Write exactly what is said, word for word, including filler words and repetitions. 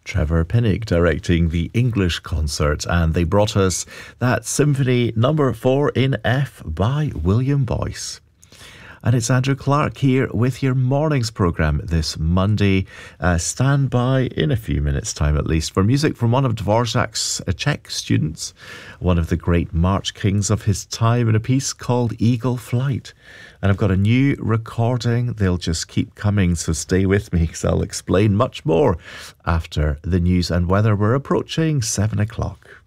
Trevor Pinnock directing the English concert, and they brought us that Symphony number four in F by William Boyce. And it's Andrew Clark here with your mornings programme this Monday. Uh, stand by in a few minutes' time at least for music from one of Dvorak's uh, Czech students, one of the great March Kings of his time, in a piece called Eagle Flight. And I've got a new recording. They'll just keep coming, so stay with me because I'll explain much more after the news and weather. We're approaching seven o'clock.